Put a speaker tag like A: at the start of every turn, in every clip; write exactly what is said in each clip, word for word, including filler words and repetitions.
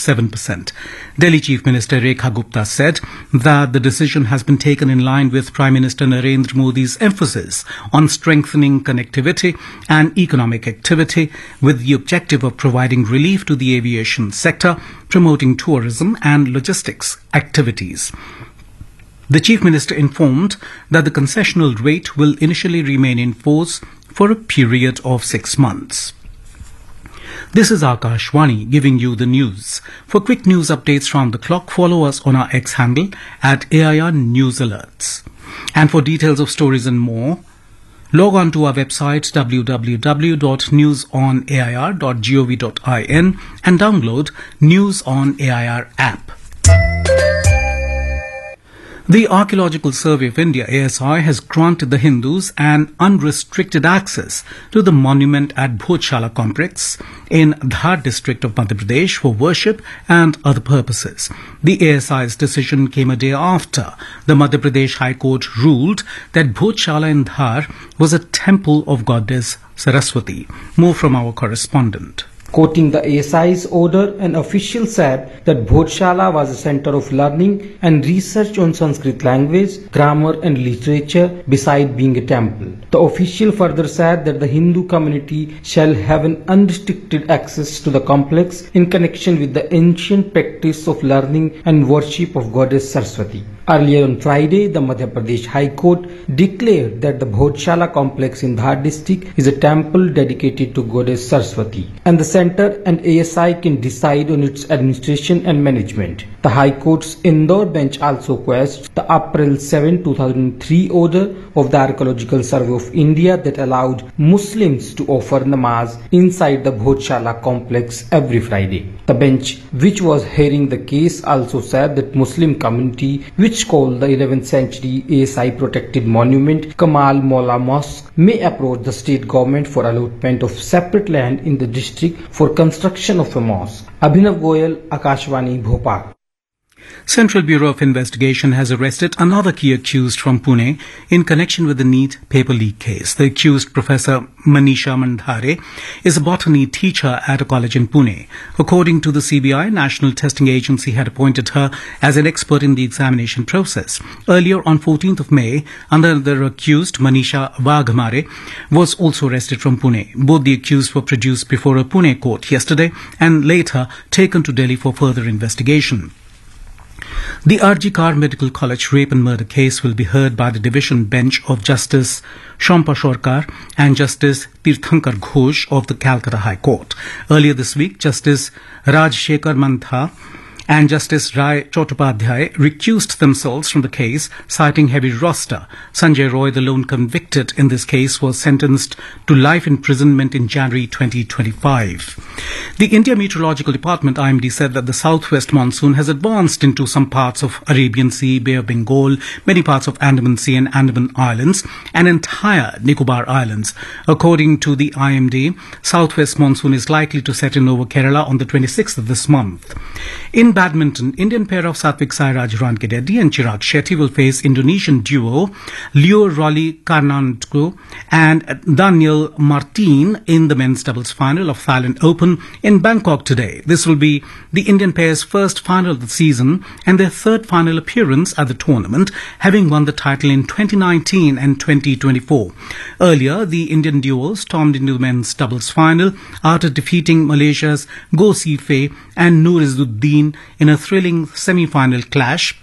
A: seven percent. Delhi Chief Minister Rekha Gupta said that the decision has been taken in line with Prime Minister Narendra Modi's emphasis on strengthening connectivity and economic activity with the objective of providing relief to the aviation sector, promoting tourism and logistics activities. The Chief Minister informed that the concessional rate will initially remain in force for a period of six months. This is Akashvani giving you the news. For quick news updates round the clock, follow us on our X handle at A I R News Alerts. And for details of stories and more, log on to our website w w w dot news on a i r dot gov dot in and download News on A I R app. The Archaeological Survey of India, A S I, has granted the Hindus an unrestricted access to the monument at Bhojshala complex in Dhar district of Madhya Pradesh for worship and other purposes. The A S I's decision came a day after the Madhya Pradesh High Court ruled that Bhojshala in Dhar was a temple of goddess Saraswati. More from our correspondent.
B: Quoting the A S I's order, an official said that Bhojshala was a center of learning and research on Sanskrit language, grammar and literature beside being a temple. The official further said that the Hindu community shall have an unrestricted access to the complex in connection with the ancient practice of learning and worship of goddess Saraswati. Earlier on Friday, the Madhya Pradesh High Court declared that the Bhojshala complex in Dhar district is a temple dedicated to goddess Saraswati, and the Centre and A S I can decide on its administration and management. The High Court's Indore bench also questioned the April seventh two thousand three order of the Archaeological Survey of India that allowed Muslims to offer namaz inside the Bhojshala complex every Friday. The bench, which was hearing the case, also said that Muslim community, which called the eleventh century A S I protected monument Kamal Mola Mosque, may approach the state government for allotment of separate land in the district for construction of a mosque. Abhinav Goyal, Akashvani, Bhopal.
A: Central Bureau of Investigation has arrested another key accused from Pune in connection with the NEET paper leak case. The accused, Professor Manisha Mandhare, is a botany teacher at a college in Pune. According to the C B I, National Testing Agency had appointed her as an expert in the examination process. Earlier on fourteenth of May, another accused, Manisha Vaghamare, was also arrested from Pune. Both the accused were produced before a Pune court yesterday and later taken to Delhi for further investigation. The R G Kar Medical College rape and murder case will be heard by the division bench of Justice Shampa Shorkar and Justice Tirthankar Ghosh of the Calcutta High Court. Earlier this week, Justice Rajshekar Mantha and Justice Rai Chattopadhyay recused themselves from the case, citing heavy roster. Sanjay Roy, the lone convicted in this case, was sentenced to life imprisonment in January twenty twenty-five. The India Meteorological Department, I M D, said that the southwest monsoon has advanced into some parts of Arabian Sea, Bay of Bengal, many parts of Andaman Sea and Andaman Islands, and entire Nicobar Islands. According to the I M D, southwest monsoon is likely to set in over Kerala on the twenty-sixth of this month. In badminton, Indian pair of Satvik Sairaj Rankireddy and Chirag Shetty will face Indonesian duo Leo Rolly Karnanko and Daniel Martin in the men's doubles final of Thailand Open in Bangkok today. This will be the Indian pair's first final of the season and their third final appearance at the tournament, having won the title in twenty nineteen and twenty twenty-four. Earlier, the Indian duo stormed into the men's doubles final after defeating Malaysia's Go Si Fei and Noor Izzuddin in a thrilling semi-final clash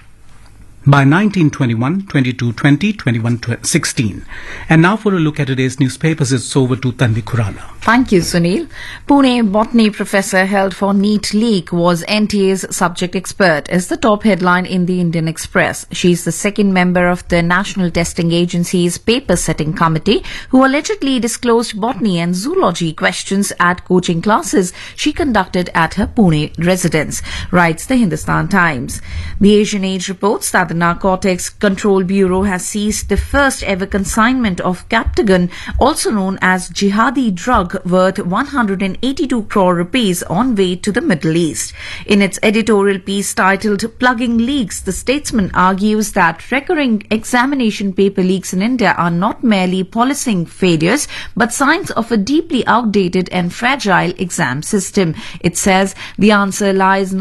A: by nineteen twenty-one, twenty-two twenty, twenty-one sixteen. And now for a look at today's newspapers, it's over to Tanvi Khurana.
C: Thank you, Sunil. Pune botany professor held for NEET leak was N T A's subject expert is the top headline in the Indian Express. She is the second member of the National Testing Agency's paper setting committee who allegedly disclosed botany and zoology questions at coaching classes she conducted at her Pune residence, writes the Hindustan Times. The Asian Age reports that the Narcotics Control Bureau has seized the first ever consignment of Captagon, also known as jihadi drug, worth one hundred eighty-two crore rupees on way to the Middle East. In its editorial piece titled Plugging Leaks, the Statesman argues that recurring examination paper leaks in India are not merely policing failures, but signs of a deeply outdated and fragile exam system. It says the answer lies not